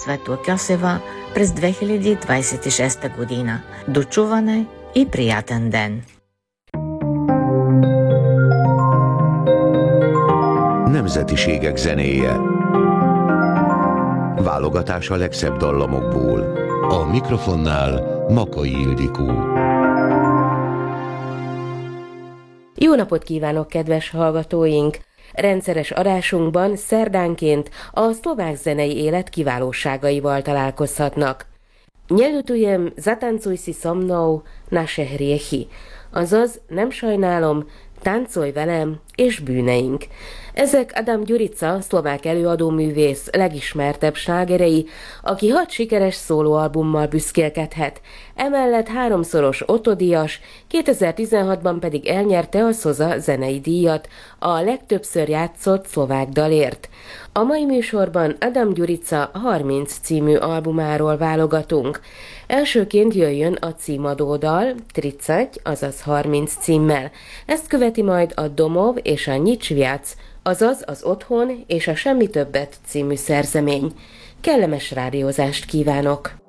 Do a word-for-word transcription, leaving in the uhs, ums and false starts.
Светло Кьосева през две хиляди двадесет и шеста година. До чуване и приятен ден! Nemzetiségek zenéje. Válogatás a legszebb dallamokból. A mikrofonnál Makai Ildikó. Jó napot kívánok, kedves hallgatóink! Rendszeres adásunkban szerdánként a szlovák zenei élet kiválóságaival találkozhatnak. Neľutujem, zatancuj si so mnou naše hriechy, azaz nem sajnálom, táncolj velem és bűneink. Ezek Adam Gyurica, szlovák előadóművész legismertebb slágerei, aki hat sikeres szólóalbummal büszkélkedhet, emellett háromszoros Otto-díjas, kétezer-tizenhatban pedig elnyerte a Szoza zenei díjat a legtöbbször játszott szlovák dalért. A mai műsorban Adam Gyurica harminc című albumáról válogatunk. Elsőként jöjjön a címadó dal, tridsať, azaz harminc címmel. Ezt követi majd a Domov és a Nič viac, azaz az Otthon és a Semmi többet című szerzemény. Kellemes rádiózást kívánok!